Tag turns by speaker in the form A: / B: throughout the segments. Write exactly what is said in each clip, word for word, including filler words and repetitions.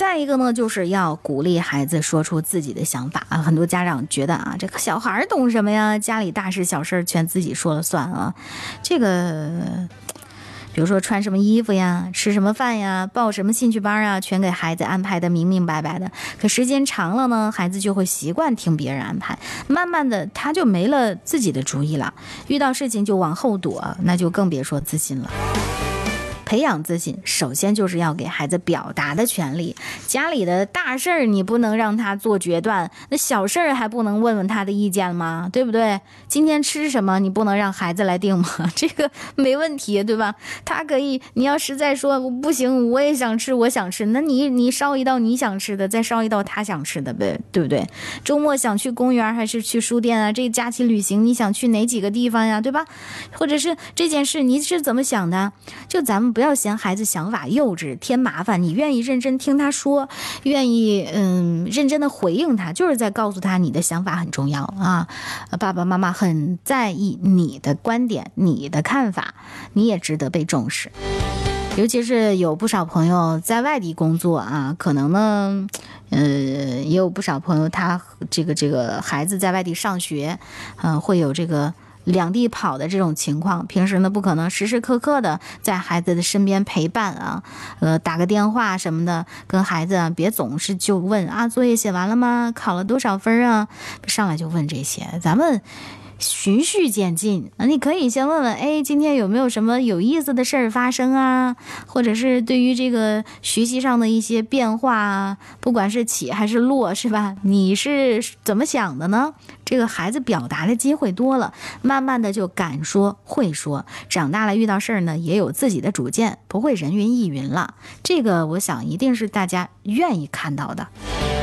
A: 再一个呢，就是要鼓励孩子说出自己的想法啊。很多家长觉得啊，这个小孩懂什么呀？家里大事小事全自己说了算啊。这个比如说穿什么衣服呀，吃什么饭呀，报什么兴趣班啊，全给孩子安排的明明白白的。可时间长了呢，孩子就会习惯听别人安排，慢慢的他就没了自己的主意了，遇到事情就往后躲，那就更别说自信了。培养自信，首先就是要给孩子表达的权利。家里的大事儿你不能让他做决断，那小事儿还不能问问他的意见吗？对不对？今天吃什么你不能让孩子来定吗？这个没问题，对吧？他可以，你要实在说不行，我也想吃，我想吃，那你你烧一道你想吃的，再烧一道他想吃的呗，对不对？周末想去公园还是去书店啊？这个假期旅行你想去哪几个地方呀？对吧？或者是这件事你是怎么想的？就咱们不要嫌孩子想法幼稚添麻烦，你愿意认真听他说，愿意嗯认真的回应他，就是在告诉他你的想法很重要啊，爸爸妈妈很在意你的观点，你的看法，你也值得被重视。尤其是有不少朋友在外地工作啊，可能呢呃也有不少朋友他这个这个孩子在外地上学，嗯、呃，会有这个两地跑的这种情况，平时呢不可能时时刻刻的在孩子的身边陪伴啊，呃打个电话什么的，跟孩子啊别总是就问啊作业写完了吗？考了多少分啊？上来就问这些，咱们循序渐进啊，你可以先问问，哎，今天有没有什么有意思的事儿发生啊？或者是对于这个学习上的一些变化啊，不管是起还是落，是吧？你是怎么想的呢？这个孩子表达的机会多了，慢慢的就敢说会说，长大了遇到事儿呢，也有自己的主见，不会人云亦云了。这个我想一定是大家愿意看到的。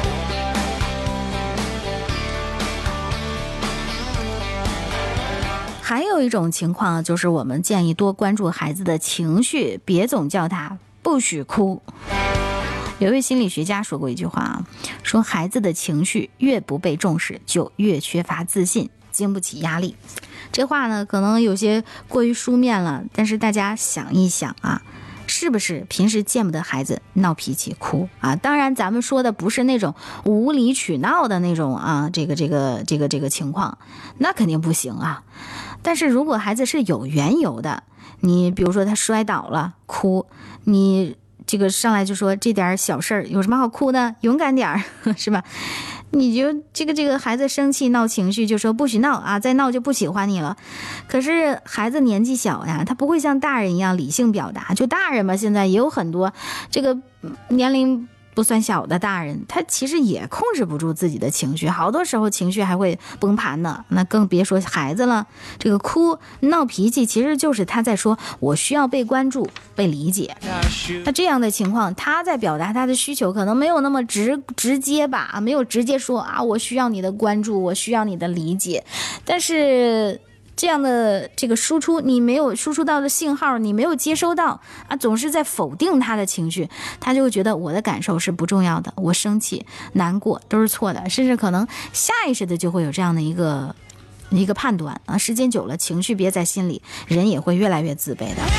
A: 还有一种情况就是我们建议多关注孩子的情绪，别总叫他不许哭。有位心理学家说过一句话啊，说孩子的情绪越不被重视，就越缺乏自信，经不起压力。这话呢可能有些过于书面了，但是大家想一想啊，是不是平时见不得孩子闹脾气哭啊？当然咱们说的不是那种无理取闹的那种啊，这个这个这个这个情况，那肯定不行啊。但是如果孩子是有缘由的，你比如说他摔倒了哭，你这个上来就说这点小事儿有什么好哭的，勇敢点儿，是吧？你就这个这个孩子生气闹情绪就说不许闹啊，再闹就不喜欢你了。可是孩子年纪小呀，他不会像大人一样理性表达，就大人嘛，现在也有很多这个年龄不算小的大人，他其实也控制不住自己的情绪，好多时候情绪还会崩盘呢，那更别说孩子了。这个哭闹脾气其实就是他在说我需要被关注被理解，那这样的情况他在表达他的需求可能没有那么直直接吧，没有直接说啊我需要你的关注，我需要你的理解，但是这样的这个输出你没有输出到的信号你没有接收到啊，总是在否定他的情绪，他就会觉得我的感受是不重要的，我生气难过都是错的，甚至可能下意识的就会有这样的一个一个判断啊，时间久了情绪憋在心里，人也会越来越自卑的。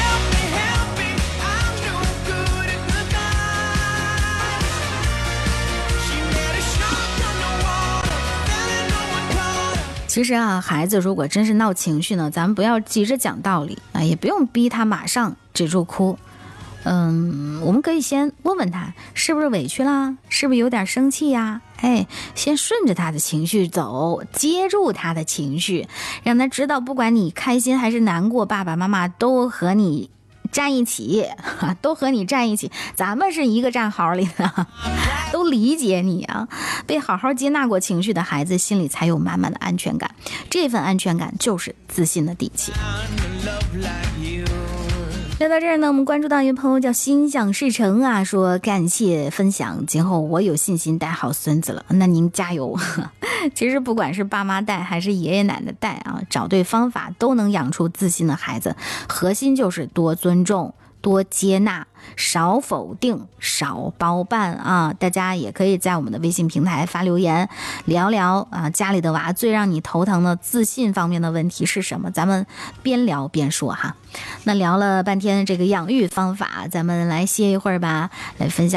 A: 其实啊，孩子如果真是闹情绪呢，咱们不要急着讲道理啊，也不用逼他马上止住哭。嗯，我们可以先问问他是不是委屈啦，是不是有点生气呀？哎，先顺着他的情绪走，接住他的情绪，让他知道不管你开心还是难过，爸爸妈妈都和你站一起，都和你站一起，咱们是一个战壕里的，都理解你啊。被好好接纳过情绪的孩子心里才有满满的安全感，这份安全感就是自信的底气。聊到这儿呢，我们关注到一位朋友叫心想事成啊，说感谢分享，今后我有信心带好孙子了，那您加油。其实不管是爸妈带还是爷爷奶奶带啊，找对方法都能养出自信的孩子，核心就是多尊重多接纳，少否定，少包办啊！大家也可以在我们的微信平台发留言，聊聊啊，家里的娃最让你头疼的自信方面的问题是什么？咱们边聊边说哈。那聊了半天这个养育方法，咱们来歇一会儿吧，来分享。